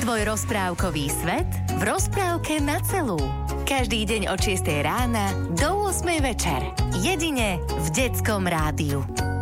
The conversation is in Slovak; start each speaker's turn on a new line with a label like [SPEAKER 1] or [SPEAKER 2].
[SPEAKER 1] tvoj rozprávkový svet v rozprávke na celú. Každý deň od 6 rána do 8 večer. Jedine v Detskom rádiu.